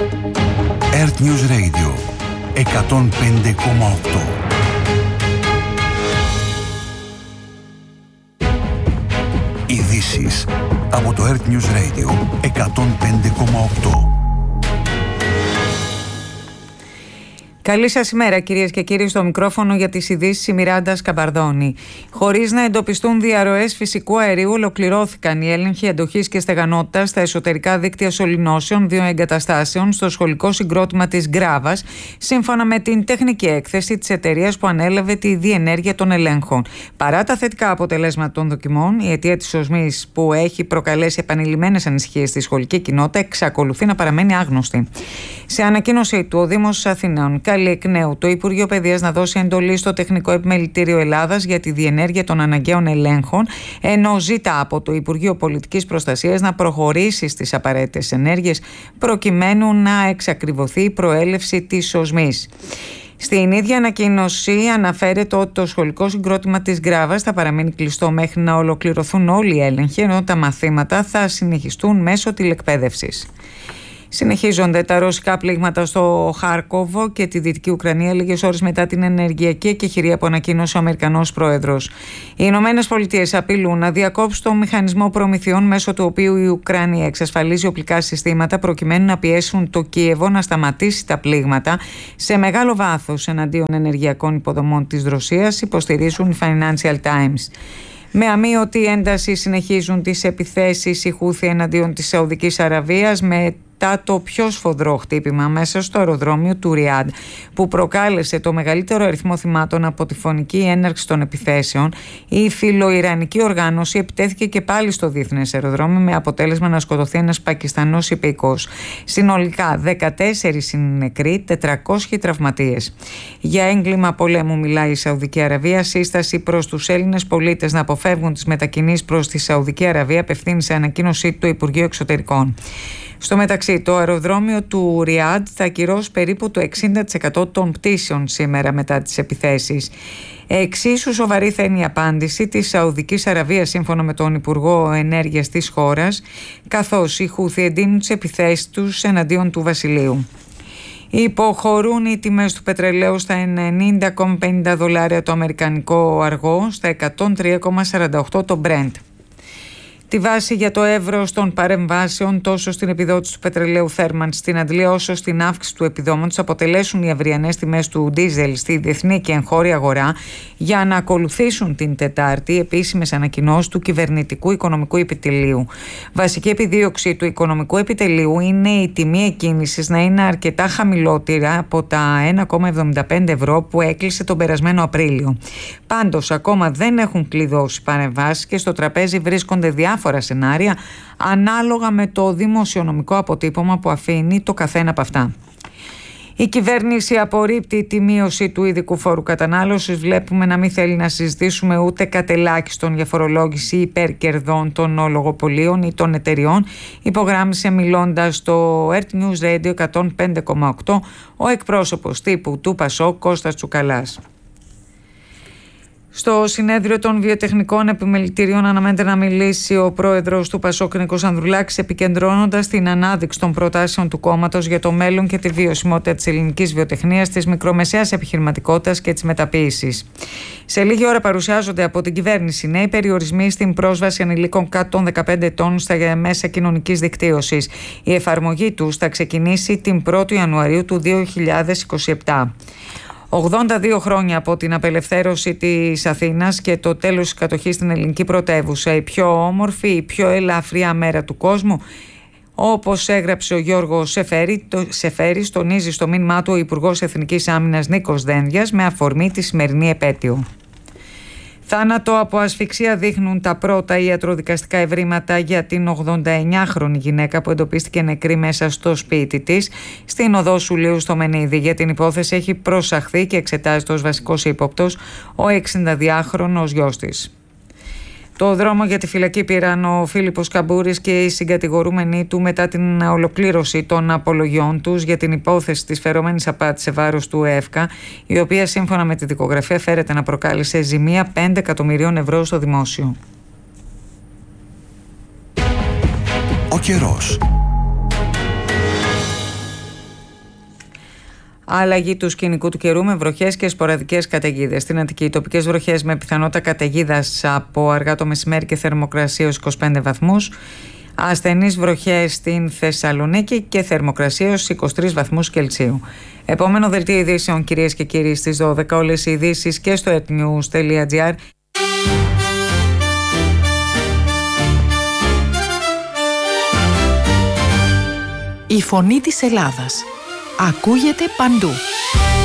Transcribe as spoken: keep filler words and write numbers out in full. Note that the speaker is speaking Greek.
Earth News Radio εκατόν πέντε κόμμα οκτώ. Ειδήσεις από το Earth News Radio εκατόν πέντε κόμμα οκτώ. Καλή σας ημέρα, κυρίες και κύριοι, στο μικρόφωνο για τις ειδήσεις η Μιράντα Σκαμπαρδόνη. Χωρίς να εντοπιστούν διαρροές φυσικού αερίου, ολοκληρώθηκαν οι έλεγχοι αντοχής και στεγανότητας στα εσωτερικά δίκτυα σωληνώσεων δύο εγκαταστάσεων στο σχολικό συγκρότημα της Γκράβας, σύμφωνα με την τεχνική έκθεση της εταιρείας που ανέλαβε τη διενέργεια των ελέγχων. Παρά τα θετικά αποτελέσματα των δοκιμών, η αιτία της οσμής, που έχει προκαλέσει επανειλημμένες ανησυχίες στη σχολική κοινότητα, εξακολουθεί να παραμένει άγνωστη. Σε ανακοίνωσή του, ο Δήμος Αθηναίων καλεί εκ νέου το Υπουργείο Παιδείας να δώσει εντολή στο Τεχνικό Επιμελητήριο Ελλάδας για τη διενέργεια των αναγκαίων ελέγχων, ενώ ζητά από το Υπουργείο Πολιτικής Προστασίας να προχωρήσει στις απαραίτητες ενέργειες προκειμένου να εξακριβωθεί η προέλευση της οσμής. Στην ίδια ανακοίνωση αναφέρεται ότι το σχολικό συγκρότημα της Γκράβας θα παραμείνει κλειστό μέχρι να ολοκληρωθούν όλοι οι έλεγχοι, ενώ τα μαθήματα θα συνεχιστούν μέσω τηλεκπαίδευσης. Συνεχίζονται τα ρωσικά πλήγματα στο Χάρκοβο και τη Δυτική Ουκρανία λίγες ώρες μετά την ενεργειακή εκεχηρία που ανακοίνωσε ο Αμερικανός πρόεδρος. Οι Ηνωμένες Πολιτείες απειλούν να διακόψουν το μηχανισμό προμηθειών μέσω του οποίου η Ουκρανία εξασφαλίζει οπλικά συστήματα προκειμένου να πιέσουν το Κίεβο να σταματήσει τα πλήγματα σε μεγάλο βάθος εναντίον ενεργειακών υποδομών της Ρωσίας, υποστηρίζουν οι Financial Times. Με αμείωτη ένταση συνεχίζουν τις επιθέσεις οι Χούθι εναντίον της Σαουδικής Αραβίας, με το πιο σφοδρό χτύπημα μέσα στο αεροδρόμιο του Ριάντ, που προκάλεσε το μεγαλύτερο αριθμό θυμάτων από τη φωνική έναρξη των επιθέσεων. Η φιλοϊρανική οργάνωση επιτέθηκε και πάλι στο διεθνές αεροδρόμιο, με αποτέλεσμα να σκοτωθεί ένας Πακιστανός υπηκός. Συνολικά δεκατέσσερις είναι νεκροί, τετρακόσιοι τραυματίες. Για έγκλημα πολέμου μιλάει η Σαουδική Αραβία. Σύσταση προς τους Έλληνες πολίτες να αποφεύγουν τις μετακινήσεις προς τη Σαουδική Αραβία απευθύνει σε ανακοίνωσή του το Υπουργείο Εξωτερικών. Στο μεταξύ, το αεροδρόμιο του Ριάντ θα ακυρώσει περίπου το εξήντα τοις εκατό των πτήσεων σήμερα μετά τις επιθέσεις. Εξίσου σοβαρή θα είναι η απάντηση της Σαουδικής Αραβίας, σύμφωνα με τον Υπουργό Ενέργειας της χώρας, καθώς οι Χούθι εντείνουν τις επιθέσεις τους εναντίον του Βασιλείου. Υποχωρούν οι τιμές του πετρελαίου στα ενενήντα κόμμα πενήντα δολάρια το αμερικανικό αργό, στα εκατόν τρία κόμμα σαράντα οκτώ το Brent. Τη βάση για το εύρος των παρεμβάσεων τόσο στην επιδότηση του πετρελαίου θέρμανσης στην Αντλία όσο στην αύξηση του επιδόματος αποτελέσουν οι αυριανές τιμές του ντίζελ στη διεθνή και εγχώρια αγορά, για να ακολουθήσουν την Τετάρτη επίσημες ανακοινώσεις του Κυβερνητικού Οικονομικού Επιτελείου. Βασική επιδίωξη του Οικονομικού Επιτελείου είναι η τιμή εκκίνησης να είναι αρκετά χαμηλότερη από τα ένα κόμμα εβδομήντα πέντε ευρώ που έκλεισε τον περασμένο Απρίλιο. Πάντως, ακόμα δεν έχουν κλειδώσει παρεμβάσεις και στο τραπέζι βρίσκονται διάφορα σενάρια ανάλογα με το δημοσιονομικό αποτύπωμα που αφήνει το καθένα από αυτά. Η κυβέρνηση απορρίπτει τη μείωση του ειδικού φόρου κατανάλωσης. Βλέπουμε να μην θέλει να συζητήσουμε ούτε κατελάχιστον για φορολόγηση υπερκερδών των ολογοπολίων ή των εταιριών, υπογράμμισε μιλώντας στο Earth News Radio εκατόν πέντε κόμμα οκτώ ο εκπρόσωπος τύπου του Πασόκ Κώστας Τσουκαλάς. Στο συνέδριο των βιοτεχνικών επιμελητηρίων αναμένεται να μιλήσει ο πρόεδρος του Πασόκ Νίκος Ανδρουλάκης, επικεντρώνοντας την ανάδειξη των προτάσεων του κόμματος για το μέλλον και τη βιωσιμότητα της ελληνικής βιοτεχνίας, της μικρομεσαίας επιχειρηματικότητας και της μεταποίησης. Σε λίγη ώρα παρουσιάζονται από την κυβέρνηση νέοι περιορισμοί στην πρόσβαση ανηλίκων κάτω των δεκαπέντε ετών στα μέσα κοινωνικής δικτύωσης. Η εφαρμογή τους θα ξεκινήσει την πρώτη Ιανουαρίου του δύο χιλιάδες είκοσι επτά. ογδόντα δύο χρόνια από την απελευθέρωση της Αθήνας και το τέλος της κατοχής στην ελληνική πρωτεύουσα, η πιο όμορφη, η πιο ελαφριά μέρα του κόσμου, όπως έγραψε ο Γιώργος Σεφέρη, το, Σεφέρης, τονίζει στο μήνυμά του ο Υπουργός Εθνικής Άμυνας Νίκος Δένδιας με αφορμή τη σημερινή επέτειο. Θάνατο από ασφυξία δείχνουν τα πρώτα ιατροδικαστικά ευρήματα για την ογδονταεννιάχρονη γυναίκα που εντοπίστηκε νεκρή μέσα στο σπίτι της στην οδό Σουλίου στο Μενίδη. Για την υπόθεση έχει προσαχθεί και εξετάζεται ως βασικός ύποπτος ο εξηνταδυάχρονος γιος της. Το δρόμο για τη φυλακή πήραν ο Φίλιππος Καμπούρης και οι συγκατηγορούμενοι του μετά την ολοκλήρωση των απολογιών τους για την υπόθεση της φερόμενης απάτης σε βάρος του ΕΦΚΑ, η οποία σύμφωνα με τη δικογραφία φέρεται να προκάλεσε ζημία πέντε εκατομμυρίων ευρώ στο δημόσιο. Ο καιρός. Αλλαγή του σκηνικού του καιρού με βροχές και σποραδικές καταιγίδες. Στην Αττική, τοπικές βροχές με πιθανότητα καταιγίδας από αργά το μεσημέρι και θερμοκρασία ως είκοσι πέντε βαθμούς. Ασθενείς βροχές στην Θεσσαλονίκη και θερμοκρασία ως είκοσι τρεις βαθμούς Κελσίου. Επόμενο δελτίο ειδήσεων, κυρίες και κύριοι, στις δώδεκα. Όλες οι ειδήσεις και στο etnews τελεία gr. Η φωνή της Ελλάδας ακούγεται παντού.